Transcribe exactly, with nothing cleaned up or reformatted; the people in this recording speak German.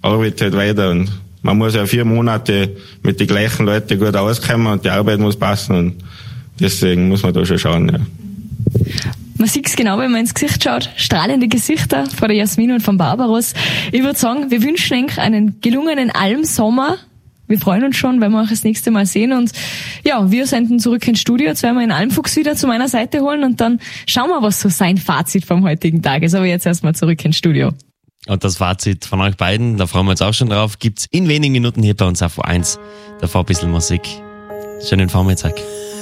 arbeitet halt weiter und man muss ja vier Monate mit den gleichen Leuten gut auskommen und die Arbeit muss passen und deswegen muss man da schon schauen, ja. Man sieht es genau, wenn man ins Gesicht schaut. Strahlende Gesichter von der Jasmin und von Barbaros. Ich würde sagen, wir wünschen euch einen gelungenen Almsommer. Wir freuen uns schon, wenn wir euch das nächste Mal sehen. Und ja, wir senden zurück ins Studio. Jetzt werden wir den Almfuchs wieder zu meiner Seite holen und dann schauen wir, was so sein Fazit vom heutigen Tag ist. Aber jetzt erstmal zurück ins Studio. Und das Fazit von euch beiden, da freuen wir uns auch schon drauf, gibt's in wenigen Minuten hier bei uns auf O eins. Davor ein bisschen Musik. Schönen Vormittag.